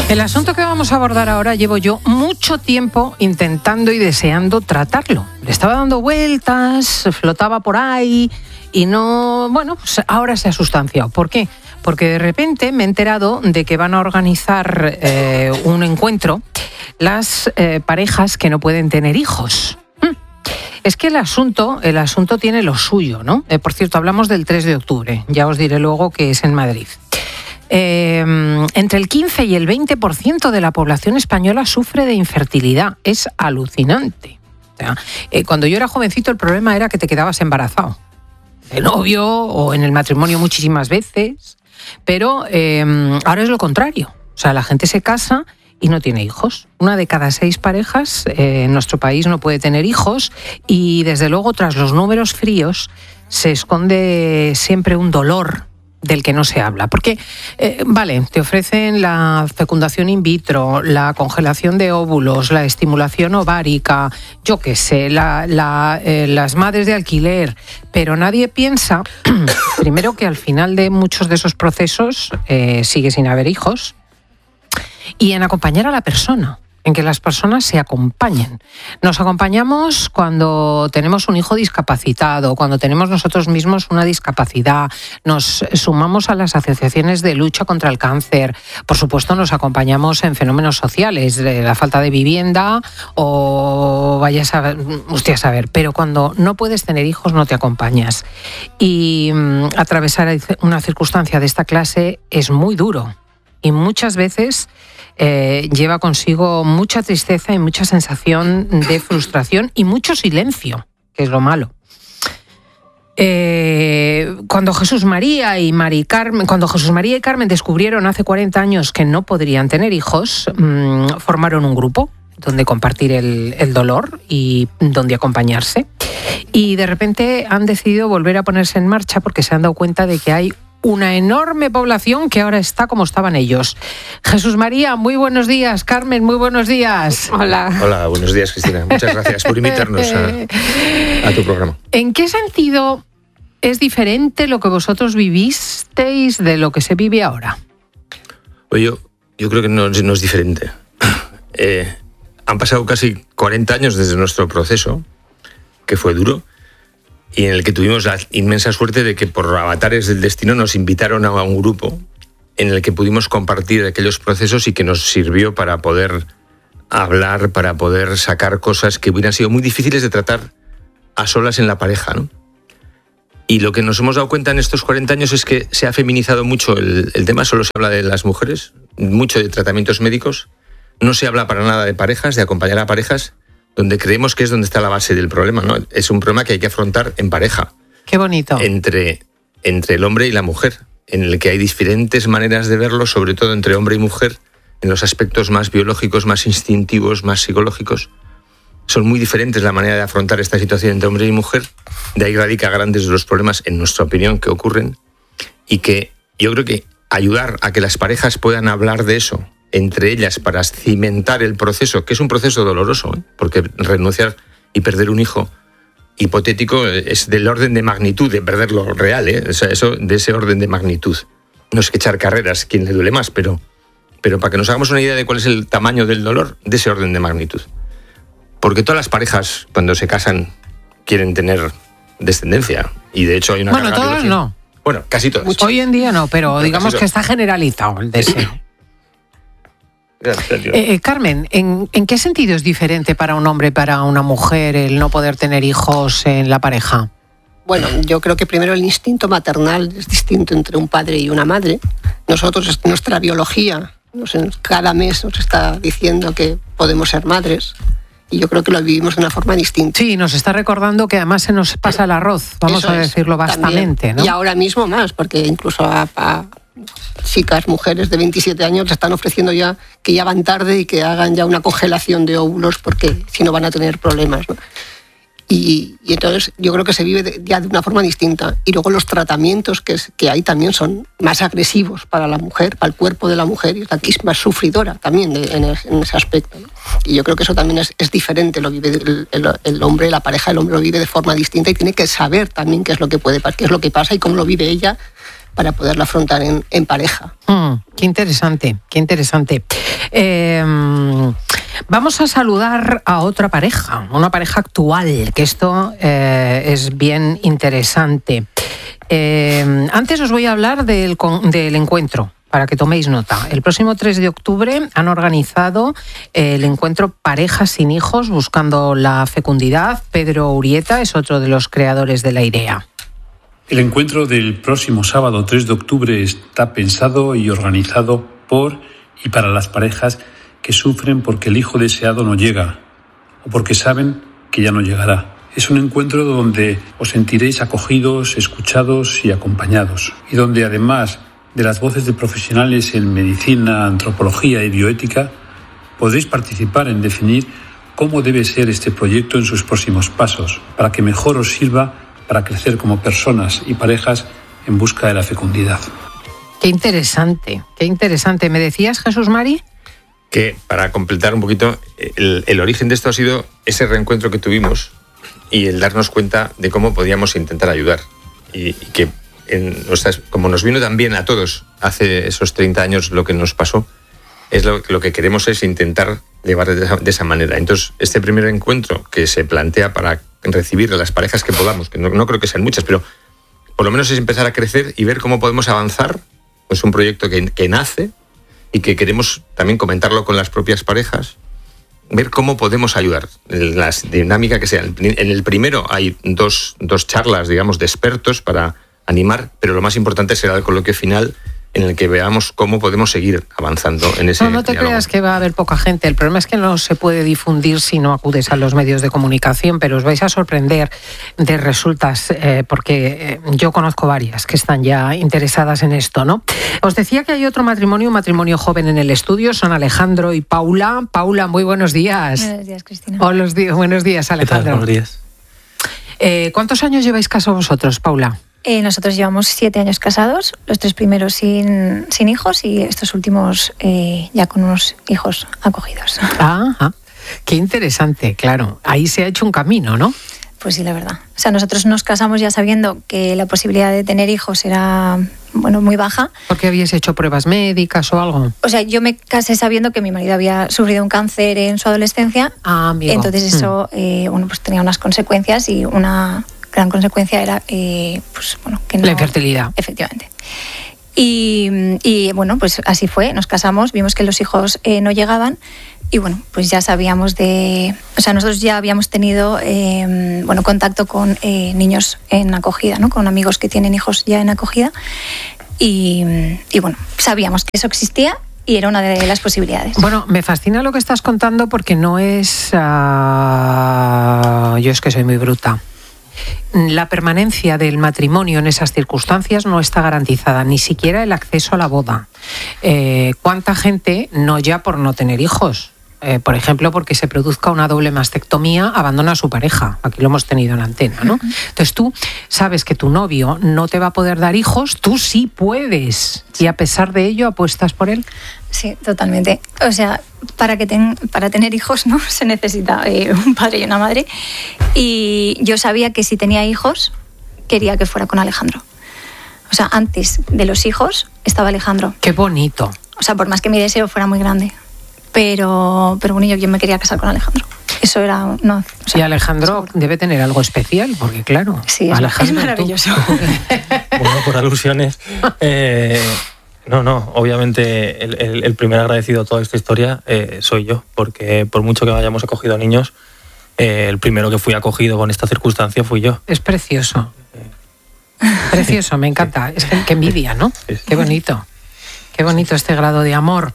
El asunto que vamos a abordar ahora llevo yo mucho tiempo intentando y deseando tratarlo. Le estaba dando vueltas, flotaba por ahí y no... Bueno, pues ahora se ha sustanciado. ¿Por qué? Porque de repente me he enterado de que van a organizar un encuentro las parejas que no pueden tener hijos. Es que el asunto tiene lo suyo, ¿no? Por cierto, hablamos del 3 de octubre. Ya os diré luego que es en Madrid. Entre el 15 y el 20% de la población española sufre de infertilidad. Es alucinante. O sea, cuando yo era jovencito el problema era que te quedabas embarazado. De novio o en el matrimonio muchísimas veces. Pero ahora es lo contrario. O sea, la gente se casa y no tiene hijos. 1 de cada 6 parejas en nuestro país no puede tener hijos y desde luego tras los números fríos se esconde siempre un dolor del que no se habla. Porque, vale, te ofrecen la fecundación in vitro, la congelación de óvulos, la estimulación ovárica, yo qué sé, las madres de alquiler, pero nadie piensa, primero, que al final de muchos de esos procesos sigue sin haber hijos, y en acompañar a la persona, en que las personas se acompañen. Nos acompañamos cuando tenemos un hijo discapacitado, cuando tenemos nosotros mismos una discapacidad, nos sumamos a las asociaciones de lucha contra el cáncer, por supuesto nos acompañamos en fenómenos sociales, de la falta de vivienda o vayas a usted a saber, pero cuando no puedes tener hijos no te acompañas. Y atravesar una circunstancia de esta clase es muy duro y muchas veces lleva consigo mucha tristeza y mucha sensación de frustración y mucho silencio, que es lo malo. Cuando Jesús María y Carmen descubrieron hace 40 años que no podrían tener hijos, formaron un grupo donde compartir el dolor y donde acompañarse. Y de repente han decidido volver a ponerse en marcha porque se han dado cuenta de que hay una enorme población que ahora está como estaban ellos. Jesús María, muy buenos días. Carmen, muy buenos días. Hola. Hola, buenos días, Cristina. Muchas gracias por invitarnos a tu programa. ¿En qué sentido es diferente lo que vosotros vivisteis de lo que se vive ahora? Oye, yo creo que no es diferente. Han pasado casi 40 años desde nuestro proceso, que fue duro, y en el que tuvimos la inmensa suerte de que por avatares del destino nos invitaron a un grupo en el que pudimos compartir aquellos procesos y que nos sirvió para poder hablar, para poder sacar cosas que hubieran sido muy difíciles de tratar a solas en la pareja, ¿no? Y lo que nos hemos dado cuenta en estos 40 años es que se ha feminizado mucho el tema, solo se habla de las mujeres, mucho de tratamientos médicos, no se habla para nada de parejas, de acompañar a parejas, donde creemos que es donde está la base del problema, ¿no? Es un problema que hay que afrontar en pareja. Qué bonito. Entre el hombre y la mujer, en el que hay diferentes maneras de verlo, sobre todo entre hombre y mujer, en los aspectos más biológicos, más instintivos, más psicológicos. Son muy diferentes la manera de afrontar esta situación entre hombre y mujer. De ahí radica grandes de los problemas, en nuestra opinión, que ocurren. Y que yo creo que ayudar a que las parejas puedan hablar de eso entre ellas para cimentar el proceso, que es un proceso doloroso, porque renunciar y perder un hijo hipotético es del orden de magnitud de perderlo real, O sea, eso de ese orden de magnitud. No es que echar carreras quien le duele más, pero para que nos hagamos una idea de cuál es el tamaño del dolor, de ese orden de magnitud. Porque todas las parejas, cuando se casan, quieren tener descendencia. Y de hecho hay una Bueno, todas no. Bueno, casi todas. Hoy en día no, pero digamos que está generalizado el deseo. Carmen, ¿en qué sentido es diferente para un hombre y para una mujer el no poder tener hijos en la pareja? Bueno, yo creo que primero el instinto maternal es distinto entre un padre y una madre. Nosotros, nuestra biología, cada mes nos está diciendo que podemos ser madres. Y yo creo que lo vivimos de una forma distinta. Sí, nos está recordando que además se nos pasa el arroz, vamos a decirlo bastante, ¿no? Y ahora mismo más, porque incluso a chicas, mujeres de 27 años le están ofreciendo ya que ya van tarde y que hagan ya una congelación de óvulos porque si no van a tener problemas, ¿no? Y entonces yo creo que se vive ya de una forma distinta. Y luego los tratamientos que hay también son más agresivos para la mujer, para el cuerpo de la mujer, y aquí es más sufridora también en ese aspecto, ¿no? Y yo creo que eso también es diferente, lo vive el hombre, la pareja, el hombre lo vive de forma distinta y tiene que saber también qué es lo que pasa y cómo lo vive ella para poderlo afrontar en pareja. Qué interesante, qué interesante. Vamos a saludar a otra pareja, una pareja actual, que esto es bien interesante. Antes os voy a hablar del encuentro, para que toméis nota. El próximo 3 de octubre han organizado el encuentro Parejas sin hijos buscando la fecundidad. Pedro Urieta es otro de los creadores de la idea. El encuentro del próximo sábado 3 de octubre está pensado y organizado por y para las parejas que sufren porque el hijo deseado no llega o porque saben que ya no llegará. Es un encuentro donde os sentiréis acogidos, escuchados y acompañados, y donde además de las voces de profesionales en medicina, antropología y bioética, podréis participar en definir cómo debe ser este proyecto en sus próximos pasos, para que mejor os sirva para crecer como personas y parejas en busca de la fecundidad. Qué interesante, qué interesante. ¿Me decías, Jesús Mari? Que para completar un poquito, el origen de esto ha sido ese reencuentro que tuvimos y el darnos cuenta de cómo podíamos intentar ayudar. Y que como nos vino tan bien a todos hace esos 30 años lo que nos pasó, es lo que queremos es intentar llevar de esa manera. Entonces, este primer encuentro que se plantea para recibir a las parejas que podamos, que no creo que sean muchas, pero por lo menos es empezar a crecer y ver cómo podemos avanzar. Es un proyecto que nace y que queremos también comentarlo con las propias parejas, ver cómo podemos ayudar, la dinámica que sea. En el primero hay dos charlas, digamos, de expertos para animar, pero lo más importante será el coloquio final en el que veamos cómo podemos seguir avanzando en ese No te diálogo. creas que va a haber poca gente. El problema es que no se puede difundir si no acudes a los medios de comunicación, pero os vais a sorprender de resultas, porque yo conozco varias que están ya interesadas en esto, ¿no? Os decía que hay otro matrimonio, un matrimonio joven en el estudio, son Alejandro y Paula. Paula, muy buenos días. Buenos días, Cristina. Buenos días, Alejandro. Buenos días. ¿Cuántos años lleváis casados vosotros, Paula? Nosotros llevamos 7 años casados, los 3 primeros sin hijos y estos últimos ya con unos hijos acogidos. Qué interesante, claro. Ahí se ha hecho un camino, ¿no? Pues sí, la verdad. O sea, nosotros nos casamos ya sabiendo que la posibilidad de tener hijos era, muy baja. ¿Por qué habíais hecho pruebas médicas o algo? O sea, yo me casé sabiendo que mi marido había sufrido un cáncer en su adolescencia. Amigo. Entonces eso, pues tenía unas consecuencias y una gran consecuencia era, que no... La infertilidad. Efectivamente. Y bueno, pues así fue, nos casamos, vimos que los hijos no llegaban y bueno, pues ya sabíamos nosotros ya habíamos tenido contacto con niños en acogida, ¿no? Con amigos que tienen hijos ya en acogida y bueno, sabíamos que eso existía y era una de las posibilidades. Bueno, me fascina lo que estás contando porque no es... yo es que soy muy bruta. La permanencia del matrimonio en esas circunstancias no está garantizada, ni siquiera el acceso a la boda. ¿Cuánta gente, no ya por no tener hijos, por ejemplo, porque se produzca una doble mastectomía, abandona a su pareja? Aquí lo hemos tenido en antena, ¿no? Entonces tú sabes que tu novio no te va a poder dar hijos, tú sí puedes, y a pesar de ello apuestas por él. Sí, totalmente. O sea, para tener hijos, ¿no? Se necesita un padre y una madre. Y yo sabía que si tenía hijos, quería que fuera con Alejandro. O sea, antes de los hijos estaba Alejandro. ¡Qué bonito! O sea, por más que mi deseo fuera muy grande. Pero bueno, yo me quería casar con Alejandro. Eso era... No, o sea, y Alejandro debe tener algo especial, porque claro... Sí, Alejandro, es maravilloso. Bueno, por alusiones... No, obviamente el primer agradecido a toda esta historia soy yo, porque por mucho que hayamos acogido a niños, el primero que fui acogido con esta circunstancia fui yo. Es precioso. Precioso, me encanta. Es que envidia, ¿no? Sí. Qué bonito. Qué bonito este grado de amor.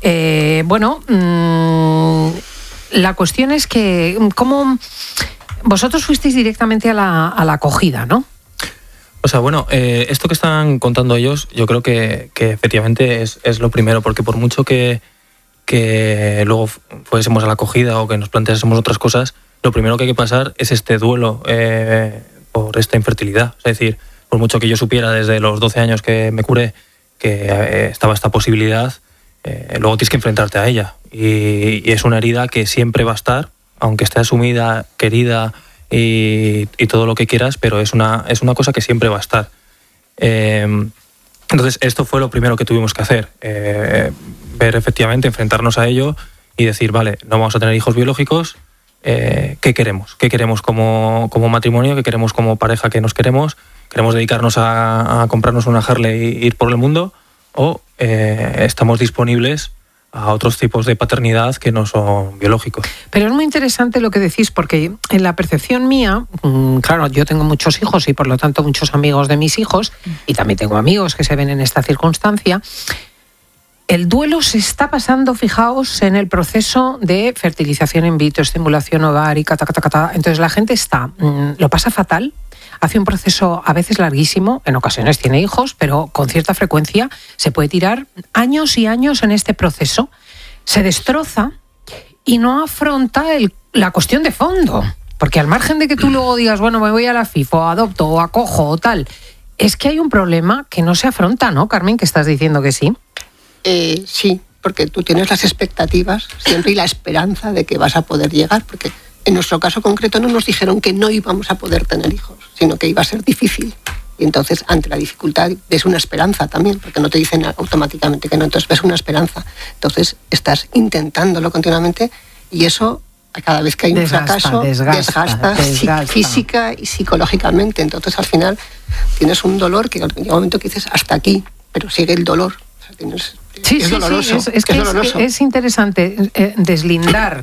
La cuestión es que, ¿cómo vosotros fuisteis directamente a la acogida, ¿no? O sea, bueno, esto que están contando ellos, yo creo que efectivamente es lo primero, porque por mucho que luego fuésemos a la acogida o que nos planteásemos otras cosas, lo primero que hay que pasar es este duelo por esta infertilidad. Es decir, por mucho que yo supiera desde los 12 años que me curé que estaba esta posibilidad, luego tienes que enfrentarte a ella. Y es una herida que siempre va a estar, aunque esté asumida, querida y todo lo que quieras, pero es una cosa que siempre va a estar. Entonces, esto fue lo primero que tuvimos que hacer. ver efectivamente, enfrentarnos a ello y decir, vale, no vamos a tener hijos biológicos, ¿qué queremos? ¿Qué queremos como matrimonio? ¿Qué queremos como pareja que nos queremos? ¿Queremos dedicarnos a comprarnos una Harley e ir por el mundo? ¿O estamos disponibles a otros tipos de paternidad que no son biológicos? Pero es muy interesante lo que decís, porque en la percepción mía, claro, yo tengo muchos hijos y por lo tanto muchos amigos de mis hijos, y también tengo amigos que se ven en esta circunstancia. El duelo se está pasando, fijaos, en el proceso de fertilización in vitro, estimulación ovárica, entonces la gente lo pasa fatal, hace un proceso a veces larguísimo, en ocasiones tiene hijos, pero con cierta frecuencia se puede tirar años y años en este proceso, se destroza y no afronta la cuestión de fondo, porque al margen de que tú luego digas, bueno, me voy a la FIF o adopto o acojo o tal, es que hay un problema que no se afronta, ¿no, Carmen? Que estás diciendo que sí. Sí, porque tú tienes las expectativas siempre y la esperanza de que vas a poder llegar, porque en nuestro caso concreto no nos dijeron que no íbamos a poder tener hijos, sino que iba a ser difícil. Y entonces, ante la dificultad, ves una esperanza también, porque no te dicen automáticamente que no, entonces ves una esperanza. Entonces, estás intentándolo continuamente y eso, cada vez que hay un fracaso, desgasta física y psicológicamente. Entonces, al final, tienes un dolor que llega un momento que dices, hasta aquí, pero sigue el dolor. O sea, es doloroso. Es interesante deslindar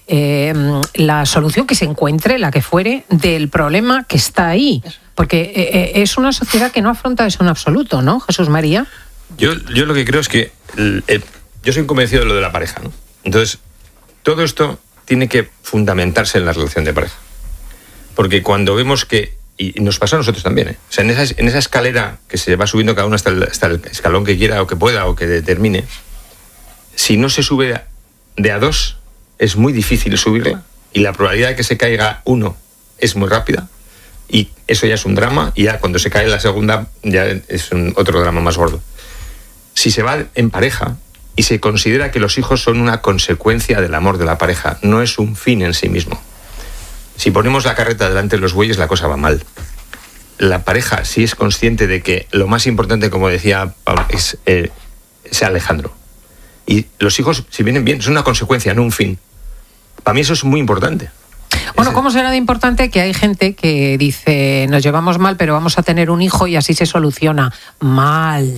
la solución que se encuentre, la que fuere, del problema que está ahí. Porque es una sociedad que no afronta eso en absoluto, ¿no, Jesús María? Yo lo que creo es que yo soy convencido de lo de la pareja, ¿no? Entonces, todo esto tiene que fundamentarse en la relación de pareja. Porque cuando vemos que, y nos pasa a nosotros también, o sea, en esa escalera que se va subiendo cada uno hasta el escalón que quiera o que pueda o que determine, si no se sube de a dos, es muy difícil subirla y la probabilidad de que se caiga uno es muy rápida y eso ya es un drama, y ya cuando se cae la segunda ya es otro drama más gordo. Si se va en pareja y se considera que los hijos son una consecuencia del amor de la pareja, no es un fin en sí mismo. Si ponemos la carreta delante de los bueyes, la cosa va mal. La pareja sí es consciente de que lo más importante, como decía Pablo, es Alejandro. Y los hijos, si vienen bien, son una consecuencia, no un fin. Para mí eso es muy importante. Bueno, ¿cómo será de importante que hay gente que dice, nos llevamos mal, pero vamos a tener un hijo y así se soluciona? Mal.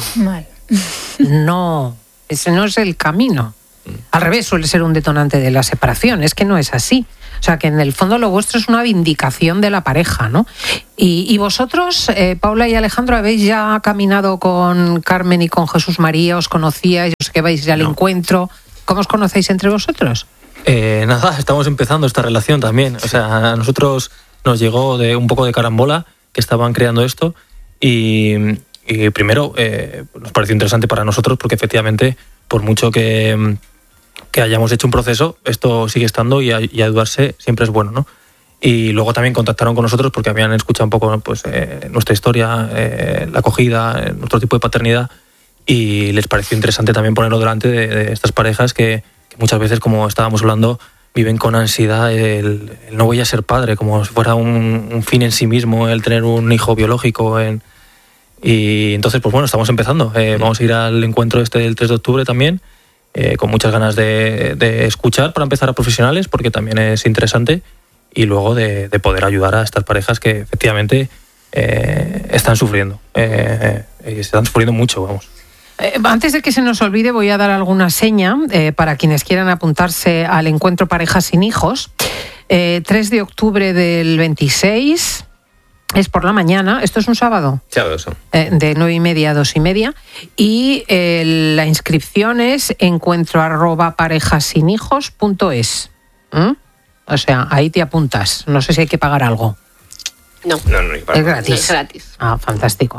No, ese no es el camino. Al revés, suele ser un detonante de la separación. Es que no es así. O sea, que en el fondo lo vuestro es una vindicación de la pareja, ¿no? Y vosotros, Paula y Alejandro, ¿habéis ya caminado con Carmen y con Jesús María? ¿Os conocíais? ¿Os que vais ya al encuentro? ¿Cómo os conocéis entre vosotros? Nada, estamos empezando esta relación también. O sea, a nosotros nos llegó de un poco de carambola que estaban creando esto y primero nos pareció interesante para nosotros porque efectivamente, por mucho que hayamos hecho un proceso, esto sigue estando y ayudarse siempre es bueno, ¿no? Y luego también contactaron con nosotros porque habían escuchado un poco pues, nuestra historia, la acogida, nuestro tipo de paternidad, y les pareció interesante también ponerlo delante de estas parejas que muchas veces, como estábamos hablando, viven con ansiedad el no voy a ser padre, como si fuera un fin en sí mismo, el tener un hijo biológico. Y entonces, pues bueno, estamos empezando. Vamos a ir al encuentro del 3 de octubre también, con muchas ganas de escuchar para empezar a profesionales, porque también es interesante, y luego de poder ayudar a estas parejas que efectivamente están sufriendo. Están sufriendo mucho, vamos. Antes de que se nos olvide, voy a dar alguna seña para quienes quieran apuntarse al encuentro Parejas sin Hijos. 3 de octubre del 26, es por la mañana, esto es un sábado. Sábado, sí. De 9:30 a 2:30. Y la inscripción es encuentro@parejasinhijos.es. O sea, ahí te apuntas. No sé si hay que pagar algo. No, es gratis. Es gratis. Ah, fantástico.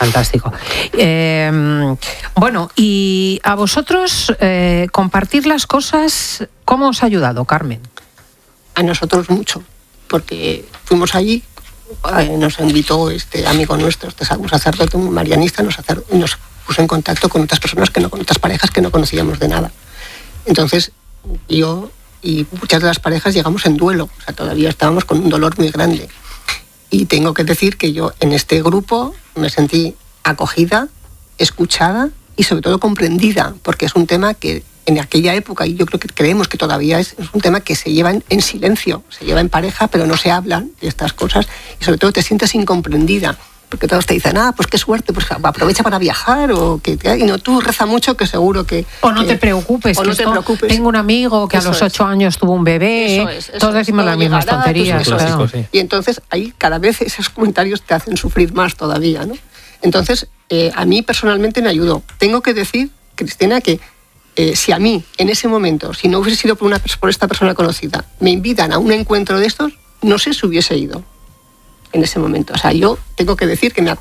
Bueno, y a vosotros compartir las cosas, ¿cómo os ha ayudado, Carmen? A nosotros mucho, porque fuimos allí, nos invitó este amigo nuestro, un sacerdote, un marianista, nos puso en contacto con otras personas, con otras parejas que no conocíamos de nada. Entonces, yo y muchas de las parejas llegamos en duelo, o sea, todavía estábamos con un dolor muy grande. Y tengo que decir que yo en este grupo me sentí acogida, escuchada y sobre todo comprendida, porque es un tema que en aquella época, y yo creo que creemos que todavía es un tema que se lleva en silencio, se lleva en pareja, pero no se hablan de estas cosas, y sobre todo te sientes incomprendida, porque todos te dicen, pues qué suerte, pues aprovecha para viajar, y no, tú reza mucho que seguro que... O no te preocupes, o no te preocupes. Tengo un amigo que a los 8 años tuvo un bebé, todos decimos las mismas tonterías. Clásico, sí. Y entonces ahí cada vez esos comentarios te hacen sufrir más todavía, ¿no? Entonces, a mí personalmente me ayudó. Tengo que decir, Cristina, que si a mí, en ese momento, si no hubiese sido por esta persona conocida, me invitan a un encuentro de estos, no sé si hubiese ido en ese momento. O sea, yo tengo que decir que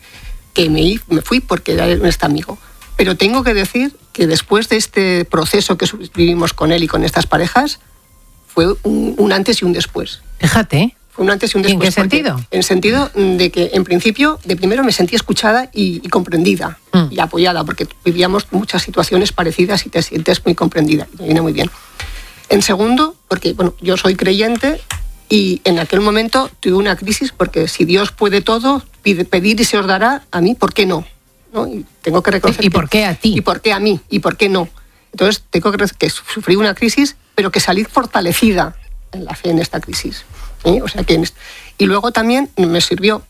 me fui porque era este amigo. Pero tengo que decir que después de este proceso que vivimos con él y con estas parejas, fue un antes y un después. Fíjate. Fue un antes y un después. ¿Y en qué sentido? En el sentido de que, en principio, de primero me sentí escuchada y comprendida y apoyada, porque vivíamos muchas situaciones parecidas y te sientes muy comprendida. Me viene muy bien. En segundo, porque yo soy creyente y en aquel momento tuve una crisis, porque si Dios puede todo, pedir y se os dará, a mí, ¿por qué no? ¿No? Y tengo que reconocer. ¿Y por qué a ti? ¿Y por qué a mí? ¿Y por qué no? Entonces, tengo que reconocer que sufrí una crisis, pero que salí fortalecida en la fe en esta crisis. O sea que y luego también nos sirvió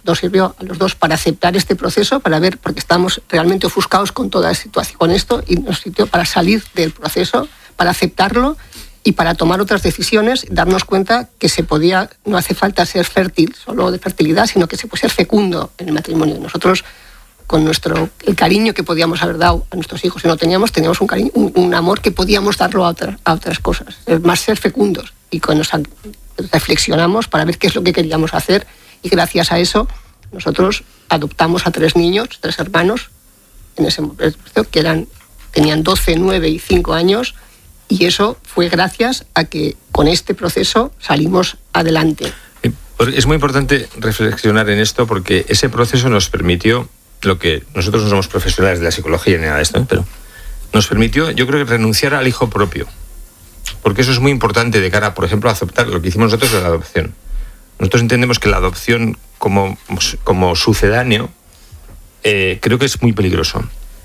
a los dos para aceptar este proceso, para ver, porque estábamos realmente ofuscados con toda la situación, con esto, y nos sirvió para salir del proceso, para aceptarlo y para tomar otras decisiones, darnos cuenta que no hace falta ser fértil, solo de fertilidad, sino que se puede ser fecundo en el matrimonio. Nosotros, con el cariño que podíamos haber dado a nuestros hijos, si no teníamos un cariño, un amor que podíamos darlo a otras cosas, más ser fecundos, y con reflexionamos para ver qué es lo que queríamos hacer, y gracias a eso nosotros adoptamos a 3 niños, 3 hermanos en ese momento, que tenían 12, 9 y 5 años, y eso fue gracias a que con este proceso salimos adelante. Es muy importante reflexionar en esto, porque ese proceso nos permitió, lo que nosotros no somos profesionales de la psicología ni nada de esto, pero nos permitió, yo creo, que renunciar al hijo propio. Porque eso es muy importante de cara, por ejemplo, a aceptar lo que hicimos nosotros de la adopción. Nosotros entendemos que la adopción como sucedáneo creo que es muy peligroso.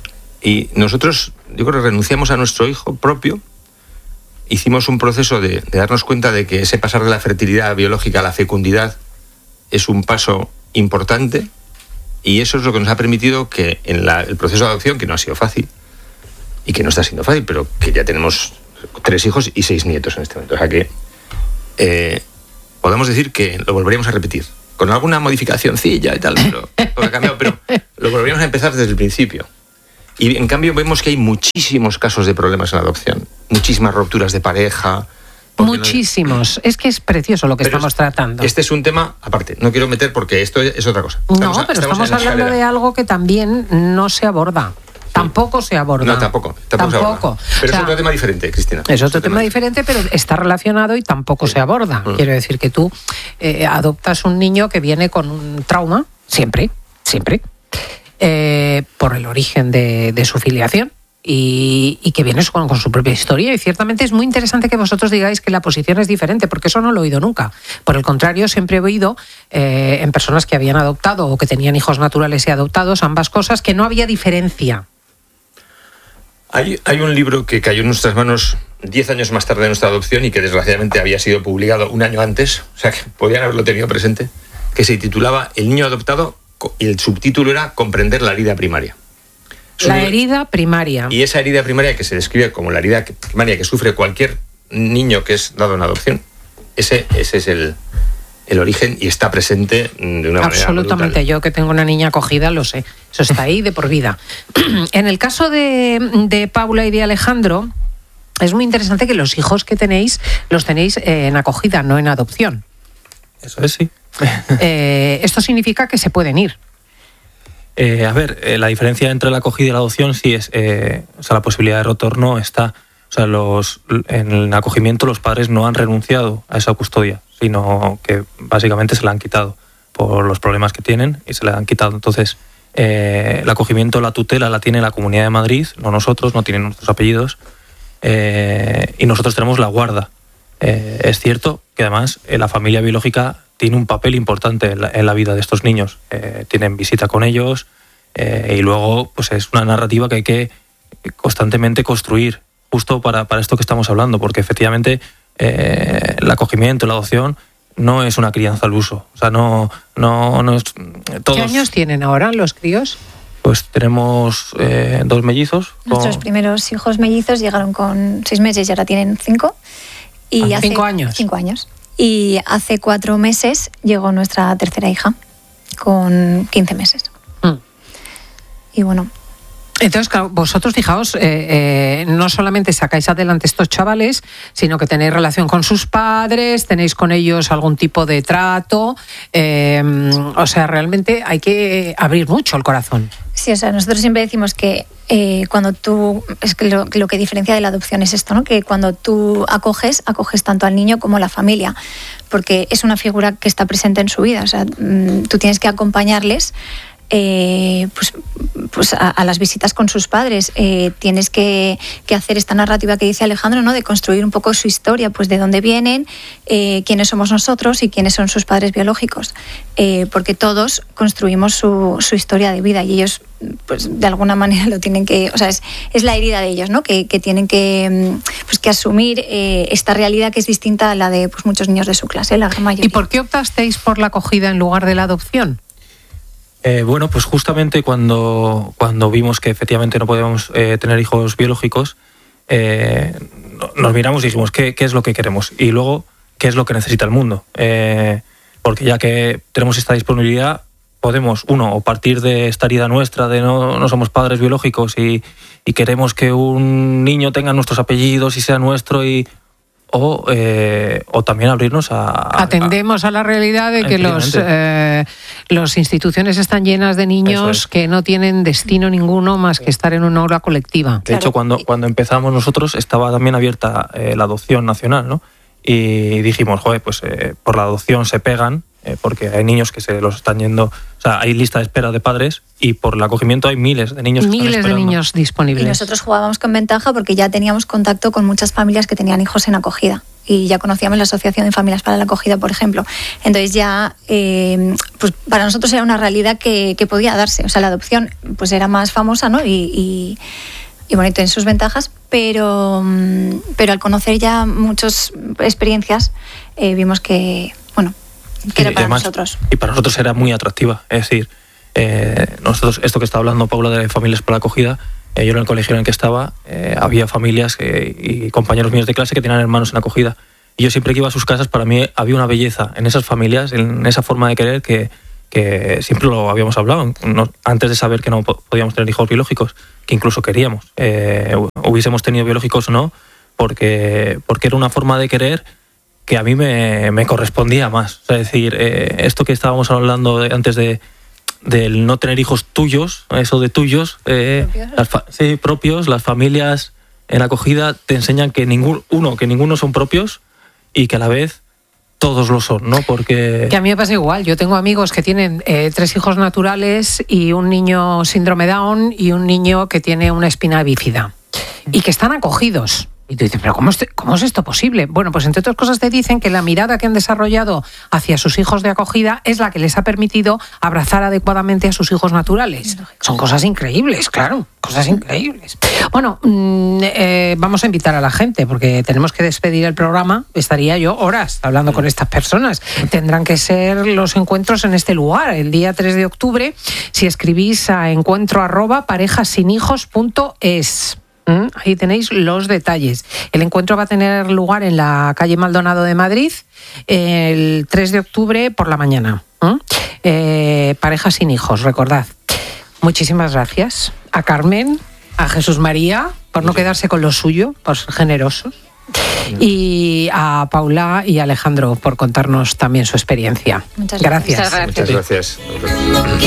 Y nosotros, yo creo que renunciamos a nuestro hijo propio, hicimos un proceso de darnos cuenta de que ese pasar de la fertilidad biológica a la fecundidad es un paso importante, y eso es lo que nos ha permitido que en el proceso de adopción, que no ha sido fácil, y que no está siendo fácil, pero que ya tenemos 3 hijos y 6 nietos en este momento. O sea que podemos decir que lo volveríamos a repetir, con alguna modificacioncilla y tal, pero ha cambiado, pero lo volveríamos a empezar desde el principio. Y en cambio vemos que hay muchísimos casos de problemas en la adopción, muchísimas rupturas de pareja. Muchísimos. Es que es precioso lo que estamos tratando. Este es un tema aparte, no quiero meter porque esto es otra cosa. Estamos hablando de algo que también no se aborda. Tampoco se aborda. No, tampoco se aborda. Pero es otro tema diferente, Cristina. Es otro tema diferente, pero está relacionado y tampoco se aborda. Quiero decir que tú adoptas un niño que viene con un trauma, siempre, por el origen de su filiación, y que viene con su propia historia. Y ciertamente es muy interesante que vosotros digáis que la posición es diferente, porque eso no lo he oído nunca. Por el contrario, siempre he oído en personas que habían adoptado o que tenían hijos naturales y adoptados, ambas cosas, que no había diferencia. Hay un libro que cayó en nuestras manos 10 años más tarde de nuestra adopción y que desgraciadamente había sido publicado un año antes, o sea que podían haberlo tenido presente, que se titulaba El niño adoptado, y el subtítulo era Comprender la herida primaria. La herida primaria. Y esa herida primaria, que se describe como la herida primaria que sufre cualquier niño que es dado en adopción, ese es el origen, y está presente de una manera absolutamente brutal. Yo, que tengo una niña acogida, lo sé. Eso está ahí de por vida. En el caso de Paula y de Alejandro, es muy interesante que los hijos que tenéis los tenéis en acogida, no en adopción. Eso es, sí. Esto significa que se pueden ir. La diferencia entre la acogida y la adopción sí es, la posibilidad de retorno está. O sea, en el acogimiento los padres no han renunciado a esa custodia, sino que básicamente se la han quitado por los problemas que tienen y se la han quitado. Entonces, el acogimiento, la tutela la tiene la Comunidad de Madrid, no nosotros, no tienen nuestros apellidos, y nosotros tenemos la guarda. Es cierto que además la familia biológica tiene un papel importante en la vida de estos niños. Tienen visita con ellos, Y luego, pues es una narrativa que hay que constantemente construir, justo para esto que estamos hablando, porque efectivamente el acogimiento, la adopción, no es una crianza al uso. O sea, no es... Todos, ¿qué años tienen ahora los críos? Pues tenemos 2 mellizos. Nuestros primeros hijos mellizos llegaron con 6 meses y ahora tienen 5. Y hace 5 años. 5 años. Y hace 4 meses llegó nuestra tercera hija con 15 meses. Y bueno... Entonces, claro, vosotros, fijaos, no solamente sacáis adelante estos chavales, sino que tenéis relación con sus padres, tenéis con ellos algún tipo de trato. O sea, realmente hay que abrir mucho el corazón. Sí, o sea, nosotros siempre decimos que cuando tú... Es que lo que diferencia de la adopción es esto, ¿no? Que cuando tú acoges tanto al niño como a la familia, porque es una figura que está presente en su vida. O sea, tú tienes que acompañarles pues a las visitas con sus padres. Tienes que hacer esta narrativa que dice Alejandro, ¿no? De construir un poco su historia, pues de dónde vienen, quiénes somos nosotros y quiénes son sus padres biológicos, porque todos construimos su historia de vida y ellos, pues de alguna manera lo tienen que, o sea, es la herida de ellos, ¿no? Que tienen que asumir esta realidad que es distinta a la de pues muchos niños de su clase, la gran mayoría. ¿Y por qué optasteis por la acogida en lugar de la adopción? Bueno, pues justamente cuando vimos que efectivamente no podíamos tener hijos biológicos, nos miramos y dijimos, ¿qué es lo que queremos? Y luego, ¿qué es lo que necesita el mundo? Porque ya que tenemos esta disponibilidad, podemos, o partir de esta herida nuestra, de no somos padres biológicos y queremos que un niño tenga nuestros apellidos y sea nuestro, o también abrirnos atendemos a la realidad de que las instituciones están llenas de niños que no tienen destino ninguno más que estar en una aula colectiva. De hecho, cuando empezamos nosotros estaba también abierta la adopción nacional, ¿no? Y dijimos, pues por la adopción se pegan, porque hay niños que se los están yendo, o sea, hay lista de espera de padres y por el acogimiento hay miles de niños que están esperando. Miles de niños disponibles. Y nosotros jugábamos con ventaja porque ya teníamos contacto con muchas familias que tenían hijos en acogida y ya conocíamos la Asociación de Familias para la Acogida, por ejemplo. Entonces ya, pues para nosotros era una realidad que podía darse. O sea, la adopción pues era más famosa, ¿no? Y bueno, y tiene sus ventajas, pero al conocer ya muchas experiencias vimos que, bueno, que era para nosotros. Y para nosotros era muy atractiva. Es decir, nosotros, esto que está hablando Paula de Familias para la Acogida, yo en el colegio en el que estaba, había familias y compañeros míos de clase que tenían hermanos en acogida. Y yo siempre que iba a sus casas, para mí había una belleza en esas familias, en esa forma de querer que siempre lo habíamos hablado, antes de saber que no podíamos tener hijos biológicos, que incluso queríamos. Hubiésemos tenido biológicos o no, porque era una forma de querer que a mí me correspondía más. O sea, es decir, esto que estábamos hablando antes del no tener hijos tuyos, eso de tuyos, propios, las familias en acogida te enseñan que ninguno son propios y que a la vez todos lo son, ¿no? Porque... Que a mí me pasa igual. Yo tengo amigos que tienen 3 hijos naturales y un niño síndrome Down y un niño que tiene una espina bífida y que están acogidos. Y tú dices, ¿pero cómo es esto posible? Bueno, pues entre otras cosas te dicen que la mirada que han desarrollado hacia sus hijos de acogida es la que les ha permitido abrazar adecuadamente a sus hijos naturales. Son cosas increíbles, claro, cosas increíbles. Bueno, vamos a invitar a la gente porque tenemos que despedir el programa. Estaría yo horas hablando con estas personas. Tendrán que ser los encuentros en este lugar, el día 3 de octubre, si escribís a encuentro@parejasinhijos.es. Ahí tenéis los detalles. El encuentro va a tener lugar en la calle Maldonado de Madrid el 3 de octubre por la mañana. Parejas sin hijos, recordad. Muchísimas gracias a Carmen, a Jesús María, por no quedarse con lo suyo, por ser generosos, y a Paula y a Alejandro por contarnos también su experiencia. Muchas gracias. Muchas gracias.